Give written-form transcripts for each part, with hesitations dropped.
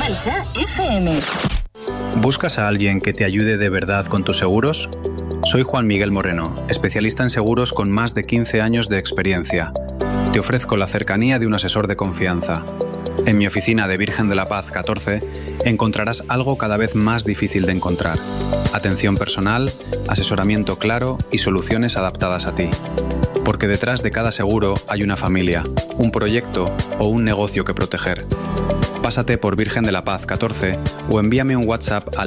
Mancha FM. ¿Buscas a alguien que te ayude de verdad con tus seguros? Soy Juan Miguel Moreno, especialista en seguros con más de 15 años de experiencia. Te ofrezco la cercanía de un asesor de confianza. En mi oficina de Virgen de la Paz 14 encontrarás algo cada vez más difícil de encontrar: atención personal, asesoramiento claro y soluciones adaptadas a ti. Porque detrás de cada seguro hay una familia, un proyecto o un negocio que proteger. Pásate por Virgen de la Paz 14 o envíame un WhatsApp al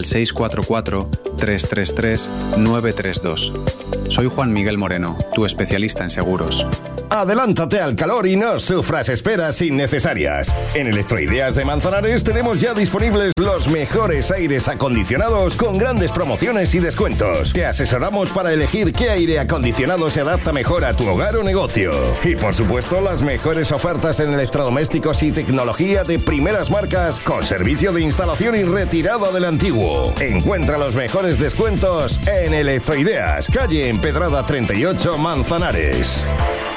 644-333-932. Soy Juan Miguel Moreno, tu especialista en seguros. Adelántate al calor y no sufras esperas innecesarias. En Electroideas de Manzanares tenemos ya disponibles los mejores aires acondicionados con grandes promociones y descuentos. Te asesoramos para elegir qué aire acondicionado se adapta mejor a tu hogar o negocio. Y por supuesto, las mejores ofertas en electrodomésticos y tecnología de primeras marcas con servicio de instalación y retirada del antiguo. Encuentra los mejores descuentos en Electroideas, calle Empedrada 38, Manzanares.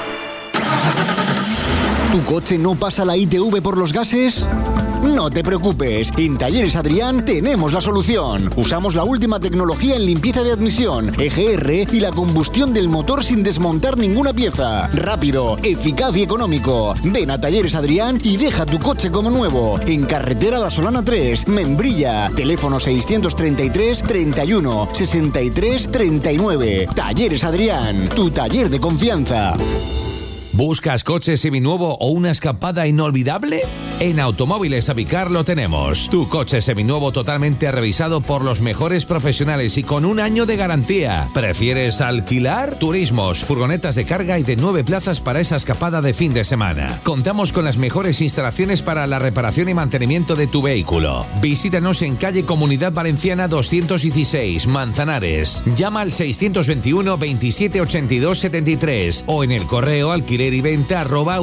¿Tu coche no pasa la ITV por los gases? No te preocupes, en Talleres Adrián tenemos la solución. Usamos la última tecnología en limpieza de admisión, EGR y la combustión del motor sin desmontar ninguna pieza. Rápido, eficaz y económico. Ven a Talleres Adrián y deja tu coche como nuevo. En carretera La Solana 3, Membrilla. Teléfono 633 31 63 39. Talleres Adrián, tu taller de confianza. ¿Buscas coche seminuevo o una escapada inolvidable? En Automóviles Avicar lo tenemos. Tu coche seminuevo totalmente revisado por los mejores profesionales y con un año de garantía. ¿Prefieres alquilar? Turismos, furgonetas de carga y de 9 plazas para esa escapada de fin de semana. Contamos con las mejores instalaciones para la reparación y mantenimiento de tu vehículo. Visítanos en calle Comunidad Valenciana 216, Manzanares. Llama al 621 27 82 73 o en el correo alquiler y venta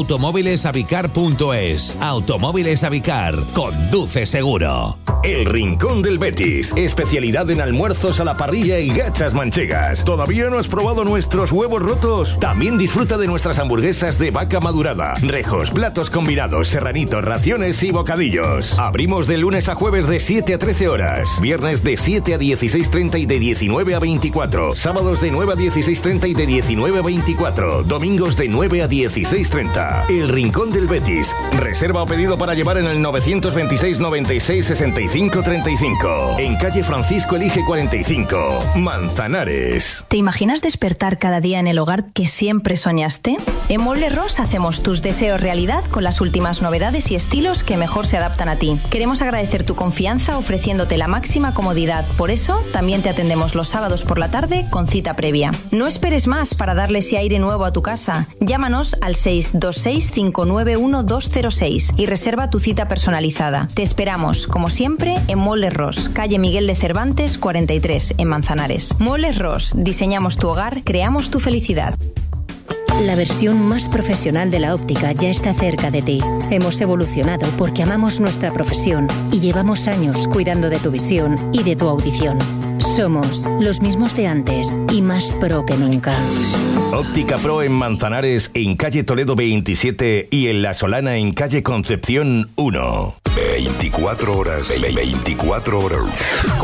@automóvilesavicar.es. Automóviles Avicar. Conduce seguro. El Rincón del Betis. Especialidad en almuerzos a la parrilla y gachas manchegas. ¿Todavía no has probado nuestros huevos rotos? También disfruta de nuestras hamburguesas de vaca madurada, rejos, platos combinados, serranitos, raciones y bocadillos. Abrimos de lunes a jueves de 7 a 13 horas. Viernes de 7 a 16:30 y de 19 a 24. Sábados de 9 a 16:30 y de 19 a 24. Domingos de 9 a 16:30. El Rincón del Betis. Reserva o pedido para llevar en el 926 96 65 35. En calle Francisco Elige 45, Manzanares. ¿Te imaginas despertar cada día en el hogar que siempre soñaste? En Muebles Ross hacemos tus deseos realidad con las últimas novedades y estilos que mejor se adaptan a ti. Queremos agradecer tu confianza ofreciéndote la máxima comodidad. Por eso, también te atendemos los sábados por la tarde con cita previa. No esperes más para darle ese aire nuevo a tu casa. Llámanos al 626 591 206 y reserva tu cita personalizada. Te esperamos, como siempre, en Muebles Ross, calle Miguel de Cervantes 43, en Manzanares. Muebles Ross, diseñamos tu hogar, creamos tu felicidad. La versión más profesional de la óptica ya está cerca de ti. Hemos evolucionado porque amamos nuestra profesión y llevamos años cuidando de tu visión y de tu audición. Somos los mismos de antes y más pro que nunca. Óptica Pro en Manzanares, en calle Toledo 27 y en La Solana en calle Concepción 1. 24 horas.